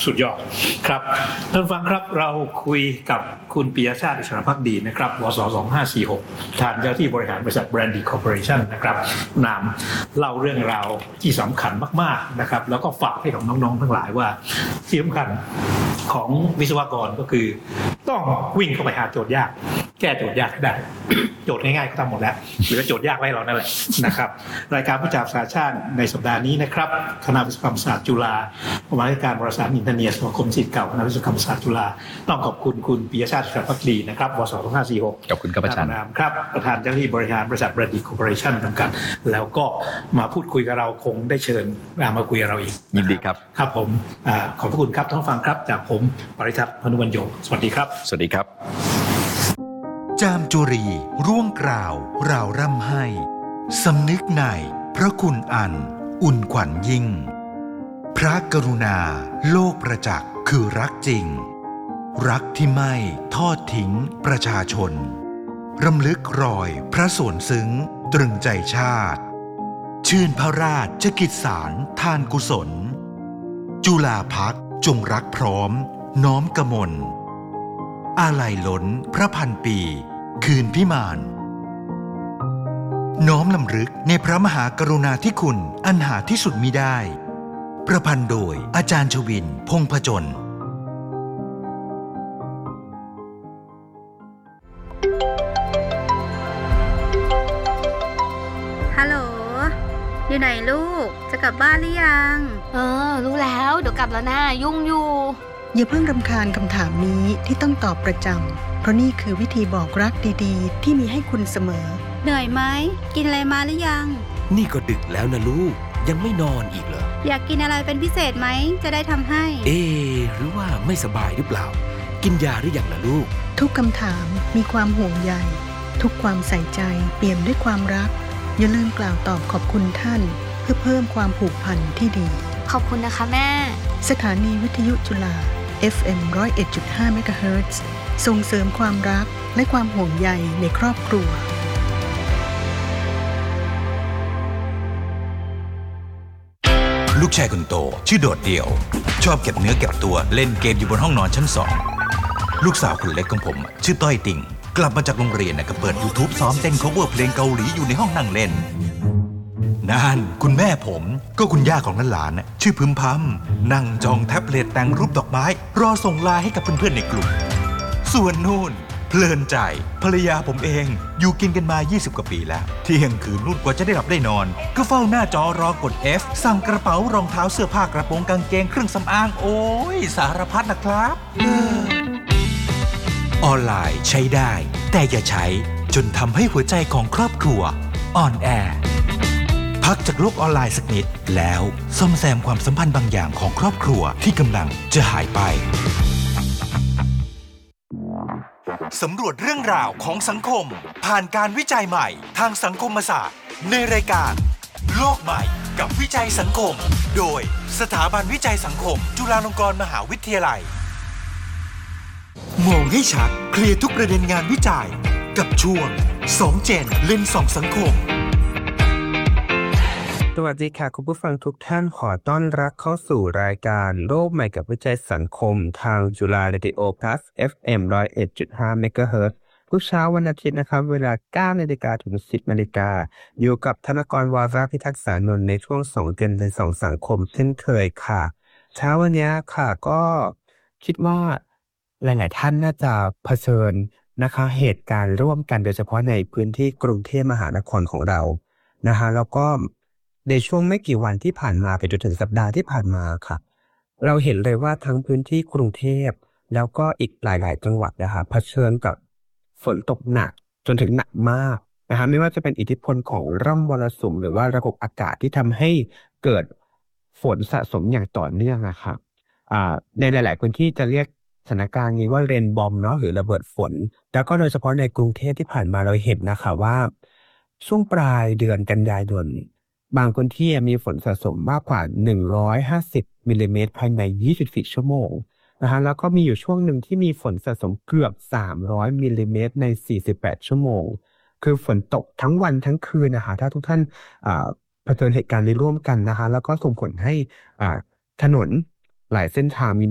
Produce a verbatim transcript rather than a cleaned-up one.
สุดยอดครับท่านฟังครับเราคุยกับคุณปิยชาติอิสระภักดีนะครับวสสองห้าสี่หกทานเจ้าที่บริหารบริษัท Brandy Corporation นะครับนำเล่าเรื่องราวที่สำคัญมากๆนะครับแล้วก็ฝากให้ของน้องๆทั้งหลายว่าที่สำคัญของวิศวกรก็คือต้องวิ่งเข้าไปหาโจทย์ยากแก้โจทย์ยากได้โจทย์ง่ายๆก็ทำหมดแล้วหรือโจทย์ยากไว้เรานั่นแหละนะครับรายการผู้จัดการชาติในสัปดาห์นี้นะครับคณะวิศวกรรมศาสตร์จุฬาผู้บริการบริษัทอินเตอร์เนียสมาคมศิษย์เก่าคณะวิศวกรรมศาสตร์จุฬาต้องขอบคุณคุณปิยชาติอิสระภักดีนะครับวสสองห้าสี่หกขอบคุณครับอาจารย์ครับประธานเจ้าหน้าที่บริหารบริษัท Brandy Corporation จำกัดแล้วก็มาพูดคุยกับเราคงได้เชิญมาคุยกับเราอีกยินดีครับครับผมขอบพระคุณครับท่านผู้ฟังครับจากผมปริทัศน์พนุวรรณโยสวัสดีครับสวัสดีครับจามจุรีร่วงกล่าวราวร่ำให้สำนึกในพระคุณอันอุ่นขวัญยิ่งพระกรุณาโลกประจักษ์คือรักจริงรักที่ไม่ทอดทิ้งประชาชนรำลึกรอยพระส่วนซึ้งตรึงใจชาติชื่นพระราชกิจสารทานกุศลจุฬาภคจงรักพร้อมน้อมกมลอาลัยล้นพระพันปีคืนพิมานน้อมลำลึกในพระมหากรุณาธิคุณอันหาที่สุดมิได้ประพันธ์โดยอาจารย์ชวินพงษ์ผจญฮัลโหลอยู่ไหนลูกจะกลับบ้านหรือยังเออรู้แล้วเดี๋ยวกลับแล้วนะยุ่งอยู่อย่าเพิ่งรำคาญคำถามนี้ที่ต้องตอบประจำเพราะนี่คือวิธีบอกรักดีๆที่มีให้คุณเสมอเหนื่อยไหมกินอะไรมาหรือยังนี่ก็ดึกแล้วนะลูกยังไม่นอนอีกเหรออยากกินอะไรเป็นพิเศษไหมจะได้ทำให้เอ๊ะหรือว่าไม่สบายหรือเปล่ากินยาหรือยังล่ะลูกทุกคำถามมีความห่วงใยทุกความใส่ใจเปี่ยมด้วยความรักอย่าลืมกล่าวตอบขอบคุณท่านเพื่อเพิ่มความผูกพันที่ดีขอบคุณนะคะแม่สถานีวิทยุจุฬา เอฟ เอ็ม หนึ่งศูนย์เอ็ดจุดห้า เมกะเฮิรตซ์ส่งเสริมความรักและความห่วงใยในครอบครัวลูกชายคนโตชื่อโดดเดี่ยวชอบเก็บเนื้อเก็บตัวเล่นเกมอยู่บนห้องนอนชั้นสองลูกสาวคนเล็กของผมชื่อต้อยติ่งกลับมาจากโรงเรียนนะก็เปิด YouTube ซ้อมเต้น cover เพลงเกาหลีอยู่ในห้องนั่งเล่นนั่นคุณแม่ผมก็คุณย่าของหลานๆชื่อพึมพำนั่งจ้องแท็บเล็ตแต่งรูปดอกไม้รอส่งไลน์ให้กับเพื่อนๆในกลุ่มส่วนนู่นเพลินใจภรรยาผมเองอยู่กินกันมายี่สิบกว่าปีแล้วเที่ยงคืนนู่นกว่าจะได้หลับได้นอนก็เฝ้าหน้าจอรอกด F สั่งกระเป๋ารองเท้าเสื้อผ้ากระโปรงกางเกงเครื่องสำอางโอ้ยสารพัดนะครับออนไลน์ใช้ได้แต่อย่าใช้จนทำให้หัวใจของครอบครัวอ่อนแอพักจากโลกออนไลน์สักนิดแล้วซ่อมแซมความสัมพันธ์บางอย่างของครอบครัวที่กำลังจะหายไปสำรวจเรื่องราวของสังคมผ่านการวิจัยใหม่ทางสังคมศาสตร์ในรายการโลกใหม่กับวิจัยสังคมโดยสถาบันวิจัยสังคมจุฬาลงกรณ์มหาวิทยาลัยมองให้ชัดเคลียร์ทุกประเด็นงานวิจัยกับช่วงสองเจนเล่นสองสังคมสวัสดีค่ะคุณผู้ฟังทุกท่านขอต้อนรับเข้าสู่รายการโลกใหม่กับวิจัยสังคมทางจุฬาเรดิโอพลัส เอฟ เอ็ม หนึ่งศูนย์เอ็ดจุดห้า เมกะเฮิรตซ์ทุกเช้าวันอาทิตย์นะครับเวลา เก้านาฬิกา ถึง สิบนาฬิกาอยู่กับธนกรวาระพิทักษ์สานนท์ในช่วงสองเจนในสองสังคมเช่นเคยค่ะเช้าวันนี้ค่ะก็คิดว่าหลายๆท่านน่าจะเผชิญนะคะเหตุการณ์ร่วมกันโดยเฉพาะในพื้นที่กรุงเทพมหานครของเรานะคะแล้วก็ในช่วงไม่กี่วันที่ผ่านมาไปจนถึงสัปดาห์ที่ผ่านมาค่ะเราเห็นเลยว่าทั้งพื้นที่กรุงเทพแล้วก็อีกหลายๆจังหวัดนะคะเผชิญกับฝนตกหนักจนถึงหนักมากนะคะไม่ว่าจะเป็นอิทธิพลของร่องมรสุมหรือว่าระบบอากาศที่ทำให้เกิดฝนสะสมอย่างต่อเนื่องนะคะอ่าในหลายๆพื้นที่จะเรียกสถานการณ์นี้ว่าเรนบอมเนาะหรือระเบิดฝนแล้วก็โดยเฉพาะในกรุงเทพที่ผ่านมาเราเห็นนะคะว่าช่วงปลายเดือนกันยายนบางพื้นที่มีฝนสะสมมากกว่าหนึ่งร้อยห้าสิบมิลลิเมตรภายในยี่สิบสี่ชั่วโมงนะฮะแล้วก็มีอยู่ช่วงหนึ่งที่มีฝนสะสมเกือบสามร้อยมิลลิเมตรในสี่สิบแปดชั่วโมงคือฝนตกทั้งวันทั้งคืนนะคะถ้าทุกท่านอ่าเผชิญเหตุการณ์นี้ร่วมกันนะคะแล้วก็ส่งผลให้อ่าถนนหลายเส้นทางมี